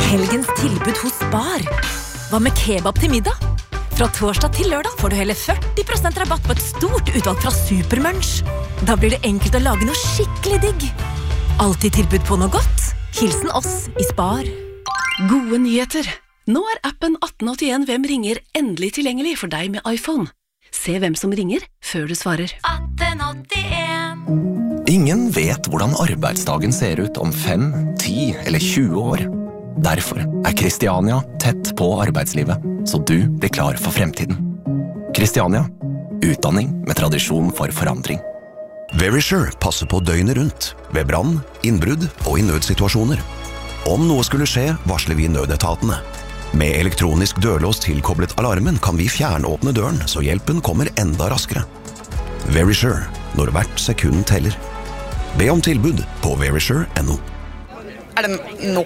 Helgens tilbud hos Spar. Hva med kebab til middag? Fra torsdag til lørdag får du hele 40% rabatt på et stort utvalg fra Supermunch. Da blir det enkelt å lage noe skikkelig digg. Alltid tilbud på noe godt. Hilsen oss i Spar. Gode nyheter! Nå appen 1881 Hvem ringer endelig tilgjengelig for deg med iPhone. Se hvem som ringer før du svarer. 1881. Ingen vet hvordan arbeidsdagen ser ut om 5, 10 eller 20 år. Derfor Christiania tett på arbeidslivet, så du blir klar for fremtiden. Christiania, utdanning med tradisjon for forandring. Verisure passer på døgnet rundt, ved brann, innbrudd og i nødsituasjoner. Om noe skulle skje, varsler vi nødetatene. Med elektronisk dørlås tilkoblet alarmen kan vi fjernåpne døren, så hjelpen kommer enda raskere. Verisure, når hvert sekund teller. Be om tilbud på verisure.no. Det nå?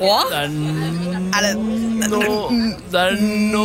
Det nå?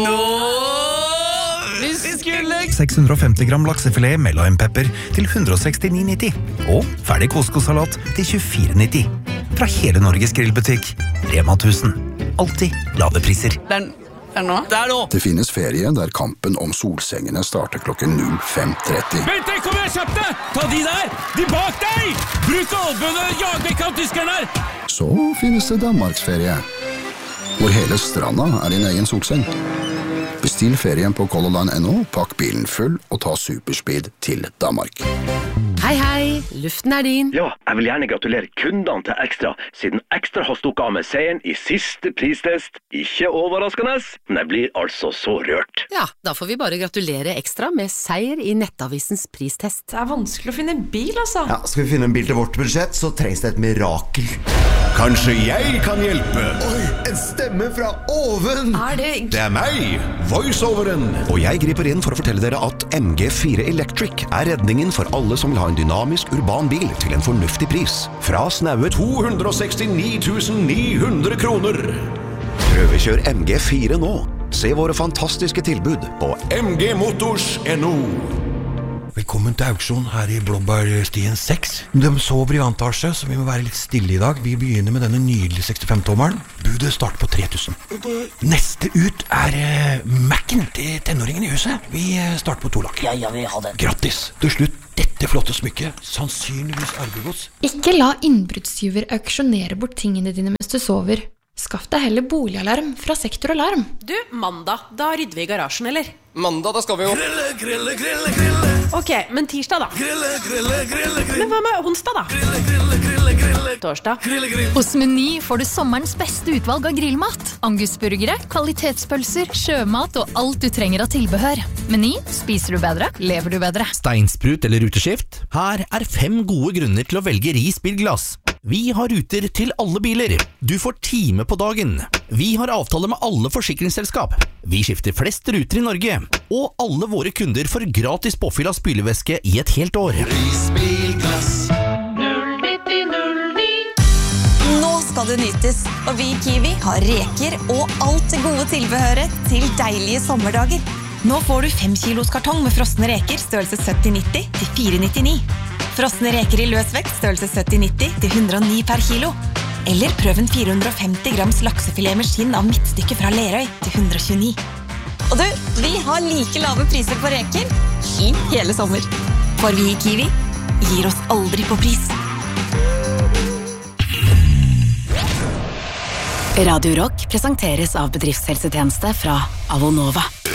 Vi skulle 650 gram laksefilet med lime-pepper til 169,90. Og ferdig couscous-salat til 24,90. Fra hele Norges grillbutikk. Rema 1000. Alltid lave priser. Det nå? Det finnes ferie der kampen om solsengene starter klokken 05:30. Vent, kom igjen, kjapp deg! Ta de der! De bak deg! Bruk albønene, jag vekk av tyskerne her! Så finnes det Danmarksferie, hvor hele stranda din egen solseng. Bestill ferien på colorline.no, pakk bilen full og ta superspeed til Danmark. Hei, luften din. Ja, jeg vil gjerne gratulere kundene til Extra, siden Extra har stukket av med seieren i siste pristest. Ikke overraskende, men jeg blir altså så rørt. Ja, da får vi bare gratulere Ekstra med seier i Nettavisens pristest. Det vanskelig å finne en bil, altså. Ja, skal vi finne en bil til vårt budsjett, så trengs det et mirakel. Kanskje jeg kan hjelpe? Oi, en stemme fra oven! Det meg, voiceoveren. Og jeg griper inn for å fortelle dere at MG4 Electric redningen for alle som vil ha en dynamisk urban bil til en fornuftig pris. Fra snaue 269 900 kroner. Prøvekjør MG4 nå. Se våre fantastiske tilbud på mgmotors.no. Velkommen til auksjon her i Blåbærstien 6. De sover i antasje, så vi må være litt stille i dag. Vi begynner med denne nydelige 65-tommeren. Budet starter på 3000. Neste ut Mac-en til tenåringen i huset. Vi starter på 2 lakk. Ja, vi har den. Grattis! Til slutt, dette flotte smykket. Sannsynligvis arvegods. Ikke la innbruddstyver auksjonere bort tingene dine mens du sover. Skaff deg heller boligalarm fra Sektoralarm. Du, mandag, da rydder vi i garasjen, eller? Mandag, da skal vi jo Grille. Ok, men tirsdag da? Grille. Men hva med onsdag da? Grille. Torsdag? Hos Meny får du sommerens beste utvalg av grillmat. Angusburgere, kvalitetspølser, sjømat og alt du trenger av tilbehør. Meny, spiser du bedre, lever du bedre. Steinsprut eller ruteskift? Her 5 gode grunner til å velge Ris bilglass. Vi har ruter til alle biler. Du får time på dagen. Vi har avtale med alle forsikringsselskap. Vi skifter flest ruter i Norge. Og alle våre kunder får gratis påfyll av spylevæske i et helt år. Risbilglass 09009. Nå skal det nytes, og vi i Kiwi har reker og alt det gode tilbehøret til deilige sommerdager. Nå får du 5 kilos kartong med frosne reker størrelse 70-90 til 499. Frosne reker i løsvekt størrelse 70-90 til 109 per kilo. Eller prøv en 450 grams laksefilet med skinn av midtstykke fra Lerøy til 129. Og du, vi har like lave priser på reker i hele sommer. For vi i Kiwi gir oss aldri på pris. Radio Rock presenteres av bedriftshelsetjeneste fra Avonova.